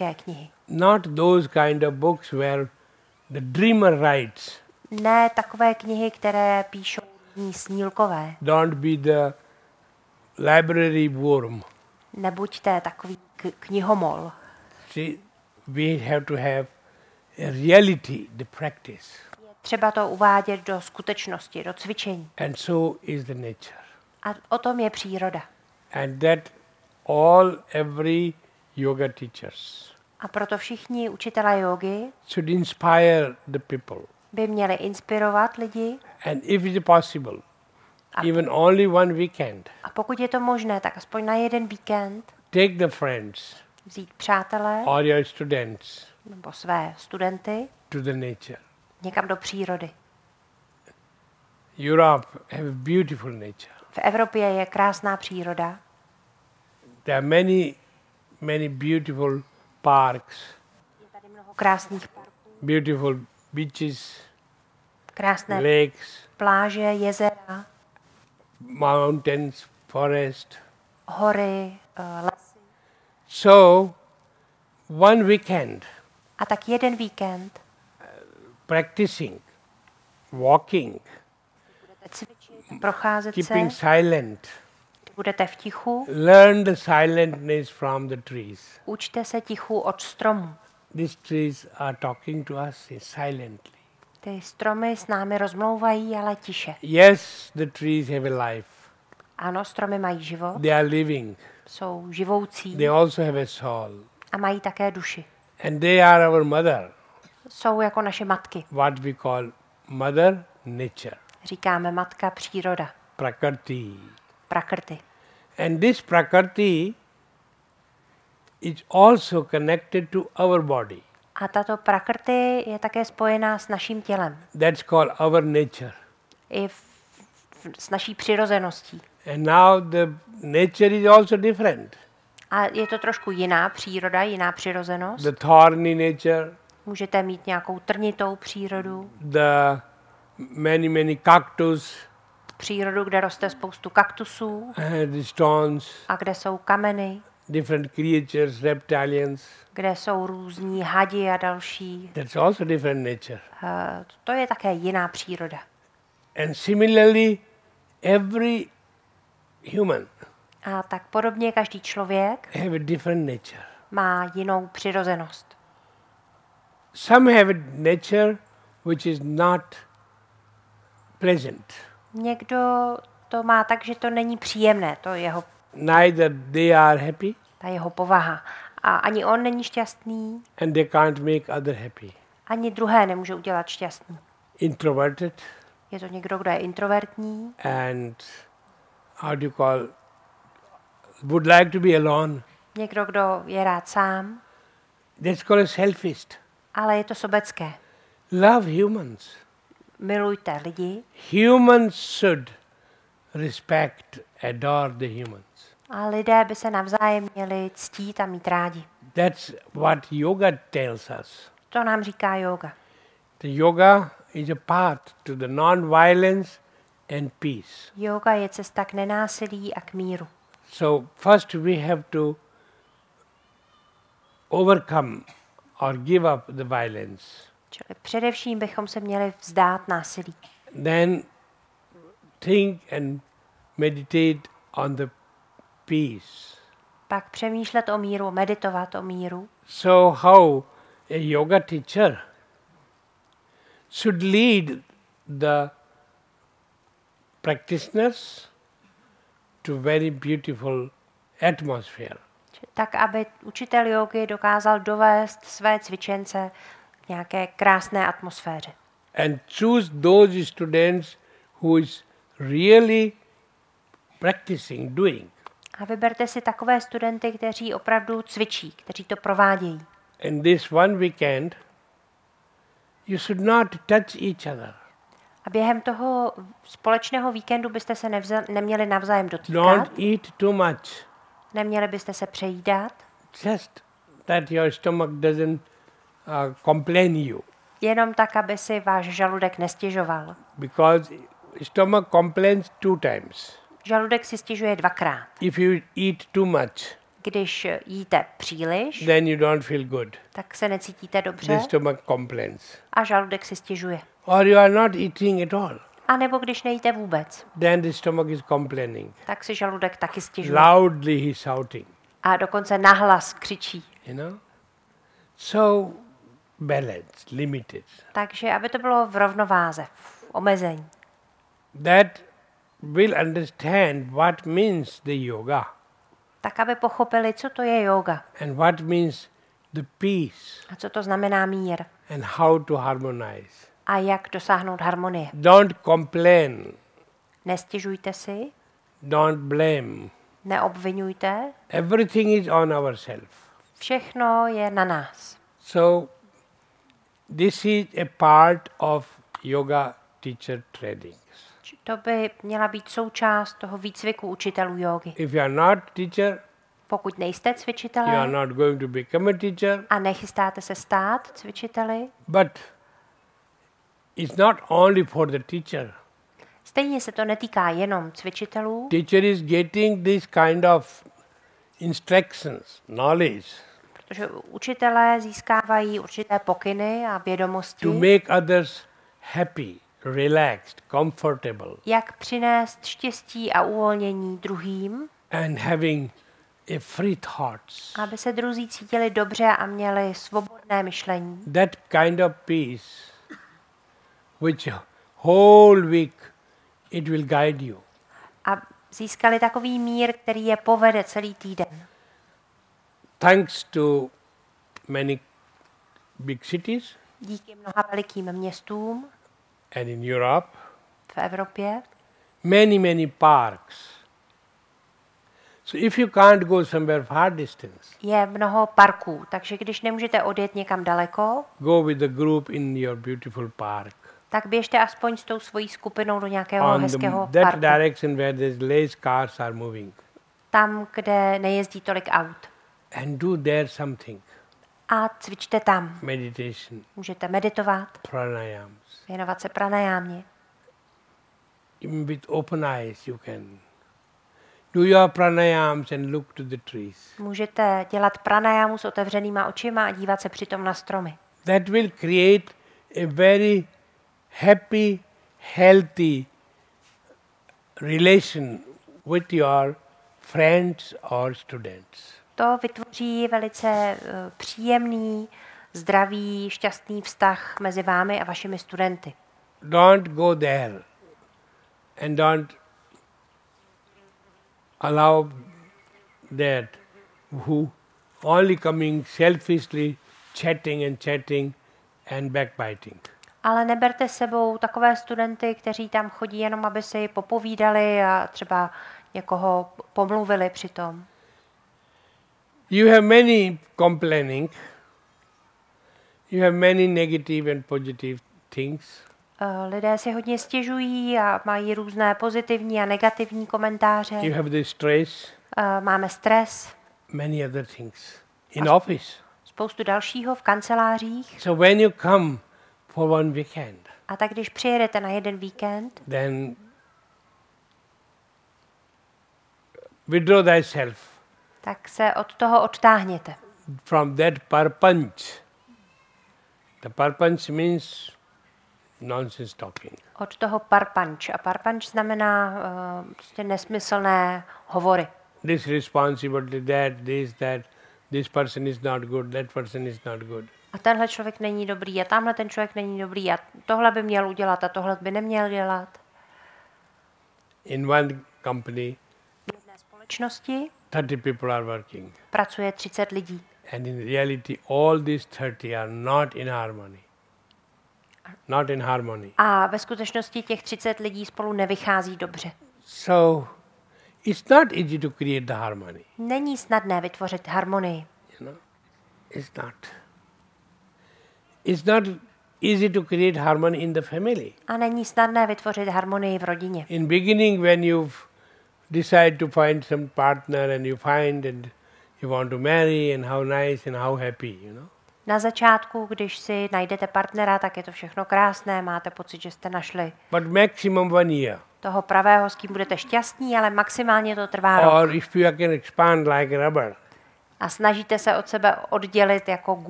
mystické knihy. Not those kind of books where the dreamer writes. Ne takové knihy, které píšou různí snílkové. Don't be the library worm. Nebuďte takový knihomol. See, we have to have a reality, the practice. Třeba to uvádět do skutečnosti, do cvičení. And so is the nature. A o tom je příroda. And that every yoga teachers A proto všichni učitelé jógy should inspire the people. by měli inspirovat lidi. And if it's possible, even only one weekend, A pokud je to možné, tak aspoň na jeden víkend take the friends vzít přátelé or your students nebo své studenty to the nature. někam do přírody. Europe have a beautiful nature. V Evropě je krásná příroda. There are many beautiful parks, Je tady mnoho krásných parků, beautiful beaches, krásné lakes, pláže, jezera, mountains, forest. hory, lesy. So, one weekend A tak jeden víkend practicing, walking, budete cvičit, procházet se, keeping silent, budete v tichu, learn the silentness from the trees. učte se tichu od stromů. These trees are talking to us silently. Ty stromy s námi rozmlouvají, ale tiše. Yes, the trees have a life. Ano, stromy mají život, They are living. jsou živoucí They also have a soul. a mají také duši. And they are our mother, Jsou jako naše matky. what we call mother nature, Říkáme matka příroda, prakrti. prakrty. And this prakrti is also connected to our body. A tato prakrty je také spojená s naším tělem. That's called our nature. I s naší přirozeností. And now the nature is also different. A je to trošku jiná příroda, jiná přirozenost. The thorny nature, Můžete mít nějakou trnitou přírodu, the many cactus, přírodu, kde roste spoustu kaktusů the stones, a kde jsou kameny, different creatures, reptilians. kde jsou různí hadi a další. That's also different nature. To je také jiná příroda. And similarly, every human A tak podobně každý člověk have a different nature. má jinou přirozenost. Some have a nature which is not pleasant. Někdo to má tak, že to není příjemné, to jeho, Neither they are happy ta jeho povaha. A ani on není šťastný, and they can't make other happy. ani druhé nemůže udělat šťastný. Introverted Je to někdo, kdo je introvertní, and how do you call, would like to be alone. někdo, kdo je rád sám, That's called a selfish. ale je to sobecké. Love humans. Milujte lidi Humans should respect, adore the humans. a lidé by se navzájem měli ctít a mít rádi. That's what yoga tells us. To nám říká yoga. The yoga is a path to the non-violence and peace. Yoga je cesta k nenásilí a k míru. So first we have to overcome or give up the violence. Čili především bychom se měli vzdát násilí. Then think and meditate on the peace. Pak přemýšlet o míru, meditovat o míru. So how a yoga teacher should lead the practitioners to very beautiful atmosphere. Tak, aby učitel jógy dokázal dovést své cvičence k nějaké krásné atmosféře. And choose those students who is really practicing, doing. A vyberte si takové studenty, kteří opravdu cvičí, kteří to provádějí. In this one weekend, you should not touch each other. A během toho společného víkendu byste se neměli navzájem dotýkat, Don't eat too much. neměli byste se přejídat, Just that your stomach doesn't complain you. jenom tak, aby si váš žaludek nestěžoval. Because stomach complains 2 times. Žaludek si stěžuje 2krát. If you eat too much, Když jíte příliš, then you don't feel good. tak se necítíte dobře The stomach complains. a žaludek si stěžuje. Or you are not eating at all. A nebo když nejíte vůbec, Then the stomach is complaining. tak si žaludek taky stěžuje. Loudly he's shouting. A dokonce nahlas křičí. You know? So balanced, limited. Takže aby to bylo v rovnováze, v omezení. That will understand what means the yoga Tak aby pochopili, co to je yoga and what means the peace a co to znamená mír and how to harmonize. a jak dosáhnout harmonie. Don't complain. Nestěžujte si, Don't blame. neobvinujte, Everything is on ourselves. všechno je na nás. So this is a part of yoga teacher trainings. To by měla být součást toho výcviku učitelů jógy. If you are not teacher, Pokud nejste you are cvičitelé not going to become a teacher, a nechystáte se stát cvičiteli, but it's not only for the teacher. stejně se to netýká jenom cvičitelů. Teacher is getting this kind of instructions, knowledge Protože učitelé získávají určité pokyny a vědomosti, to make others happy, relaxed, comfortable, jak přinést štěstí a uvolnění druhým, and having a free thoughts. aby se druzí cítili dobře a měli svobodné myšlení. That kind of peace, which whole week it will guide you. A získali takový mír, který je povede celý týden. Thanks to many big cities Díky mnoha velikým městům and in Europe, v Evropě many parks. So if you can't go somewhere far distance, je mnoho parků, takže když nemůžete odjet někam daleko, go with the group in your beautiful park. tak běžte aspoň s tou svojí skupinou do nějakého On hezkého that parku. direction where there's less cars are moving. Tam, kde nejezdí tolik aut. And do there something. A cvičte tam. Meditation, Můžete meditovat, pranayams. věnovat se pranajámě. Even with open eyes you can do your pranayams and look to the trees. Můžete dělat pranajámu s otevřenýma očima a dívat se přitom na stromy. That will create a very happy, healthy relation with your friends or students. To vytvoří velice příjemný, zdravý, šťastný vztah mezi vámi a vašimi studenty. Don't go there and don't allow that who only coming selfishly chatting and backbiting. Ale neberte sebou takové studenty, kteří tam chodí jenom, aby si popovídali a třeba někoho pomluvili přitom. You have many complaining, you have many negative and positive things. Lidé si hodně stěžují a mají různé pozitivní a negativní komentáře. You have the stress, Máme stres, many other things in office. spoustu dalšího v kancelářích. So when you come for one weekend, A tak když přijedete na jeden víkend, then withdraw thyself tak se od toho odtáhněte. from that parpanch. The parpanch means nonsense talking. Od toho parpanč. A parpanč znamená prostě nesmyslné hovory. This responsibility, that, this person is not good, that person is not good. A tenhle člověk není dobrý a tamhle ten člověk není dobrý a tohle by měl udělat a tohle by neměl dělat. In one company, V jedné společnosti 30 people are working. pracuje 30 lidí. And in reality, all these 30 are not in harmony. Not in harmony. A ve skutečnosti těch 30 lidí spolu nevychází dobře. So, it's not easy to create the harmony. Není snadné vytvořit harmonii. You know, it's not. It's not easy to create harmony in the family. A není snadné vytvořit harmonii v rodině. In beginning, when you decide to find some partner and you find and you want to marry and how nice and how happy, you know. Na začátku, když si najdete partnera, tak je to všechno krásné, máte pocit, že jste našli But maximum 1 year. toho pravého, s kým budete šťastní, ale maximálně to trvá rok. Or if you can expand like rubber, a snažíte se od sebe oddělit jako